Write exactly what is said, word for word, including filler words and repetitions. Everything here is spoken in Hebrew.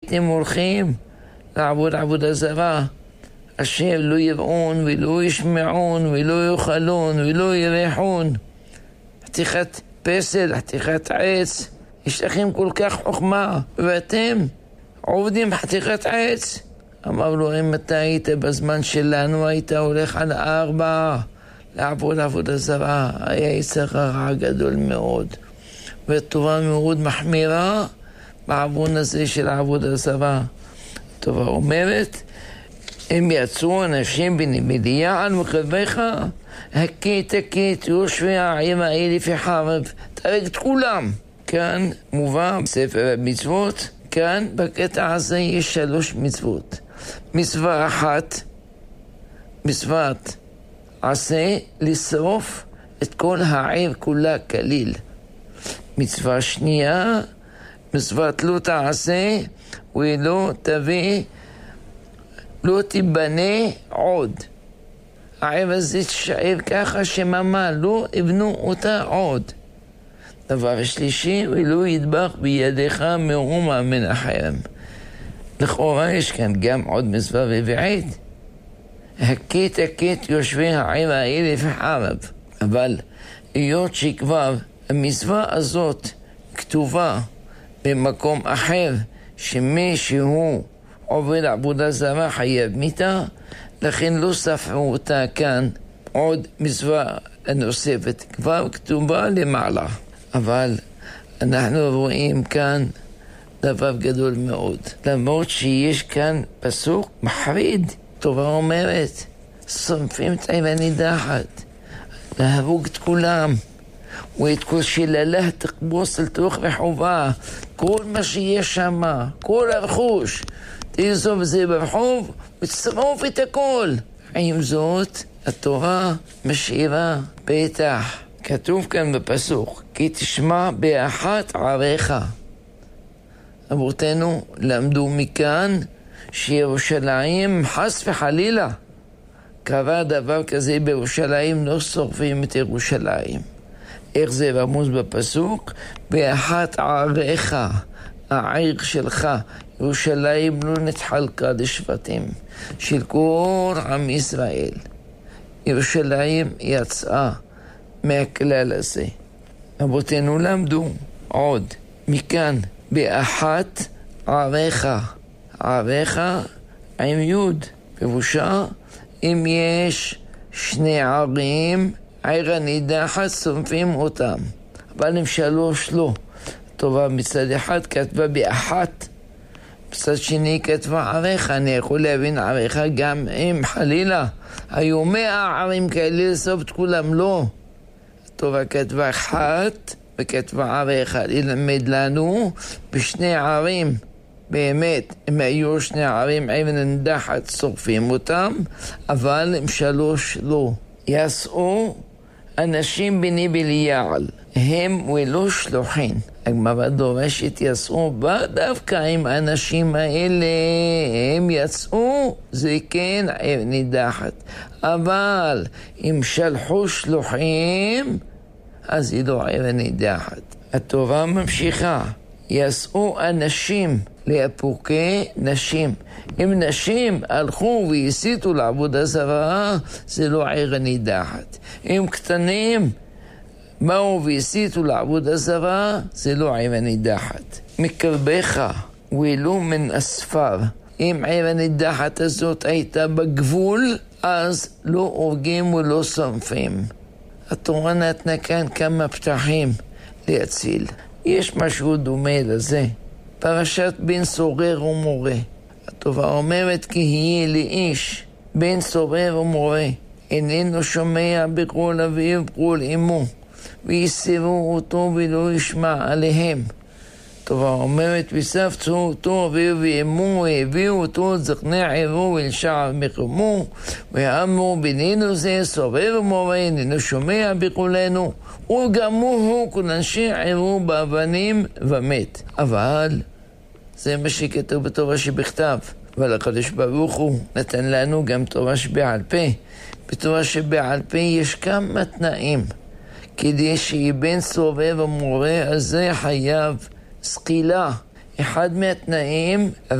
הייתם הולכים לעבוד עבודה זרה, אשר לא יראון ולא ישמעון ולא יאכלון ולא יריחון. חתיכת פסל, חתיכת עץ, יש לכם כל כך חוכמה, ואתם עובדים חתיכת עץ. אמר לו, אם אתה היית בזמן שלנו, היית הולך על ארבע לעבוד עבודה זרה. היה יצר הרע גדול מאוד, והטובה מאוד מחמירה בעוון הזה של העבודה זרה. הטובה אומרת, הם יצאו אנשים בנמליה מקרבך, הכית הכית יושבי העם האלה פי חרב, תרג את כולם. כאן מובא בספר המצוות, כאן בקטע הזה יש שלוש מצוות. מצווה אחת, מצוות עשה לשרוף את כל העיר כולה כליל. מצווה שנייה, מצוות לא תעשה ולא תביא, לא תיבנה עוד. העיר הזה תשאר ככה שממה לא יבנו אותה עוד. דבר שלישי, ולא ידבח בידיך מאומה מן החרם. לכאורה יש כאן גם עוד מצווה רביעית. הכית הכית יושבי העיר האלה וחרב. אבל היות שכבר המצווה הזאת כתובה במקום אחר, שמי שהוא עובד עבודה זרה חייב מיתה, לכן לא ספרו אותה כאן עוד מצווה נוספת, כבר כתובה למעלה. אבל אנחנו רואים כאן דבר גדול מאוד. למרות שיש כאן פסוק מחריד, טובה אומרת, שורפים את העיר הנידחת, להרוג את כולם, ואת כל שללה תכבוס אל תוך רחובה, כל מה שיש שם, כל הרכוש, תעזוב זה ברחוב ותשרוף את הכל. עם זאת, התורה משאירה פתח. כתוב כאן בפסוק, כי תשמע באחת עריך. אבותינו למדו מכאן שירושלים חס וחלילה קרה דבר כזה בירושלים, לא שורפים את ירושלים. איך זה רמוז בפסוק? באחת עריך, העיר שלך. ירושלים לא נתחלקה לשבטים של כל עם ישראל. ירושלים יצאה מהכלל הזה. אבותינו למדו עוד מכאן, באחת עריך. עריך עם יוד, פירושה אם יש שני ערים, עיר הנידחת שורפים אותם, אבל עם שלוש לא. טובה מצד אחד כתבה באחת, מצד שני כתבה עריך. אני יכול להבין עריך גם אם חלילה היו מאה ערים כאלה לסוף את כולם, לא. טובה כתבה אחת וכתבה עריך, ללמד לנו בשני ערים. באמת, אם היו שני ערים עיר הנידחת שורפים אותם, אבל עם שלוש לא. יסעו אנשים בני בליעל, הם ולא שלוחין. הגמרא דורשת יסעו בה דווקא עם האנשים האלה, הם יצאו, זה כן עיר נידחת. אבל אם שלחו שלוחים, אז היא לא עיר נידחת. התורה ממשיכה, יסעו אנשים לאפוקי נשים. אם נשים הלכו והסיתו לעבודה זרה, זה לא עיר נידחת. אם קטנים באו והסיתו לעבודה זרה, זה לא עיר נידחת. מקרבך ולא מן אספר. אם עיר הנידחת הזאת הייתה בגבול, אז לא הורגים ולא שורפים. התורה נתנה כאן כמה פתחים להציל. יש משהו דומה לזה. פרשת בן סורר ומורה. התורה אומרת כי יהיה לאיש בן סורר ומורה, איננו שומע בקול אביו ובקול אמו, ויסירו אותו ולא ישמע עליהם. התורה אומרת וספצו אותו אביו ואמו, והביאו אותו זקני עירו אל שער מקומו, ואמרו בנינו זה סורר ומורה, איננו שומע בקולנו, וגמוהו כל אנשי עירו באבנים ומת. אבל זה מה שכתוב בתורה שבכתב. אבל הקדוש ברוך הוא נתן לנו גם תורה שבעל פה. בתורה שבעל פה יש כמה תנאים. כדי שיהיה בן סורר ומורה, אז זה חייב סקילה. אחד מהתנאים